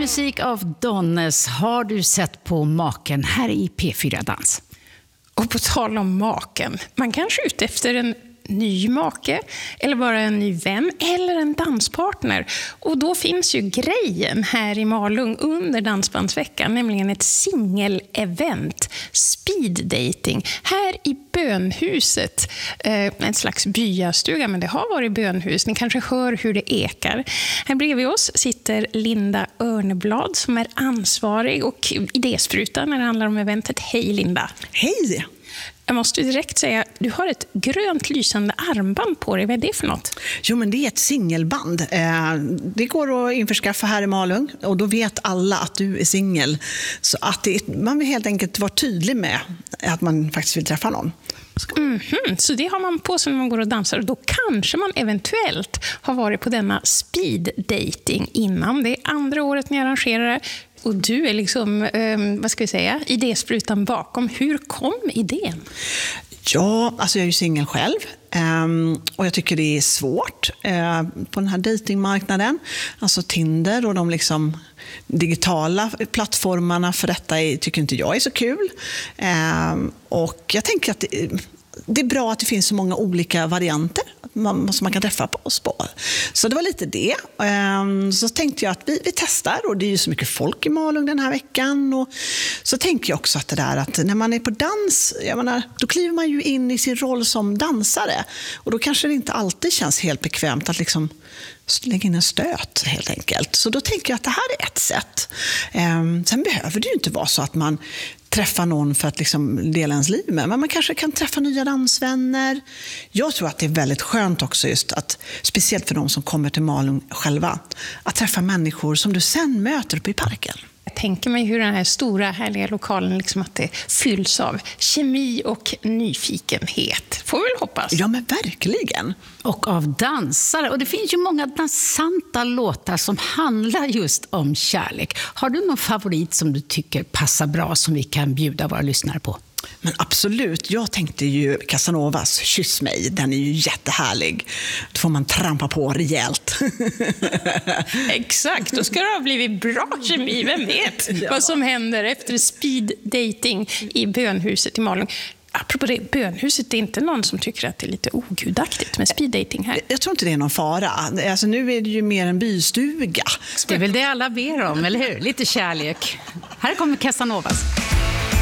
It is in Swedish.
musik av Donnes har du sett på Maken här i P4 Dans. Och på tal om maken, man kanske är ute efter en ny make eller bara en ny vän eller en danspartner. Och då finns ju grejen här i Malung under Dansbandsveckan, nämligen ett singelevent, speed dating, här i Bönhuset. En slags byastuga, men det har varit bönhus. Ni kanske hör hur det ekar. Här bredvid oss sitter Linda Örneblad som är ansvarig och idéspruta när det handlar om eventet. Hej Linda! Hej! Jag måste direkt säga, du har ett grönt lysande armband på dig. Vad är det för något? Jo, men det är ett singelband. Det går att införskaffa här i Malung och då vet alla att du är singel. Så att man vill helt enkelt vara tydlig med att man faktiskt vill träffa någon. Så det har man på sig när man går och dansar. Och då kanske man eventuellt har varit på denna speed dating innan. Det är andra året ni arrangerar det. Och du är liksom, vad ska vi säga, idésprutan bakom. Hur kom idén? Ja, alltså jag är ju singel själv. Och jag tycker det är svårt på den här datingmarknaden. Alltså Tinder och de liksom digitala plattformarna för detta tycker inte jag är så kul. Och jag tänker att det är bra att det finns så många olika varianter som man kan träffa på oss på. Så det var lite det. Så tänkte jag att vi testar, och det är ju så mycket folk i Malung den här veckan. Och så tänker jag också att det där att när man är på dans, jag menar, då kliver man ju in i sin roll som dansare. Och då kanske det inte alltid känns helt bekvämt att liksom lägga in en stöt helt enkelt. Så då tänker jag att det här är ett sätt. Sen behöver det ju inte vara så att man träffa någon för att liksom dela ens liv med. Men man kanske kan träffa nya dansvänner. Jag tror att det är väldigt skönt också just att, speciellt för de som kommer till Malung själva, att träffa människor som du sen möter uppe i parken. Jag tänker mig hur den här stora härliga lokalen, liksom att det fylls av kemi och nyfikenhet. Får vi väl hoppas. Ja, men verkligen. Och av dansare. Och det finns ju många dansanta låtar som handlar just om kärlek. Har du någon favorit som du tycker passar bra som vi kan bjuda våra lyssnare på? Men absolut, jag tänkte ju Casanovas Kyss mig, den är ju jättehärlig. Då får man trampa på rejält. Exakt, då ska det ha blivit bra kemi, vem vet vad som händer efter speed dating i Bönhuset i Malung. Apropå det, Bönhuset är inte någon som tycker att det är lite ogudaktigt med speed dating här. Jag tror inte det är någon fara. Alltså, nu är det ju mer en bystuga. Det är väl det alla ber om, eller hur? Lite kärlek. Här kommer Casanovas.